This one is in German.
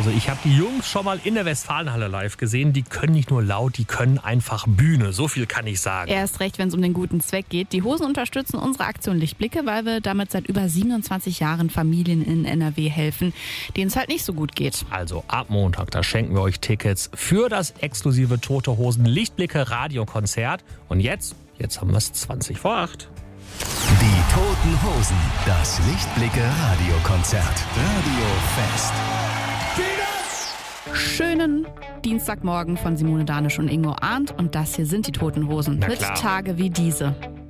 Also ich habe die Jungs schon mal in der Westfalenhalle live gesehen. Die können nicht nur laut, die können einfach Bühne. So viel kann ich sagen. Erst recht, wenn es um den guten Zweck geht. Die Hosen unterstützen unsere Aktion Lichtblicke, weil wir damit seit über 27 Jahren Familien in NRW helfen, denen es halt nicht so gut geht. Also ab Montag, da schenken wir euch Tickets für das exklusive Tote Hosen Lichtblicke Radiokonzert. Und jetzt haben wir es 20 vor 8. Die Toten Hosen, das Lichtblicke Radiokonzert. Radiofest. Schönen Dienstagmorgen von Simone Danisch und Ingo Arndt. Und das hier sind die Toten Hosen. Na Mit klar. Tage wie diese.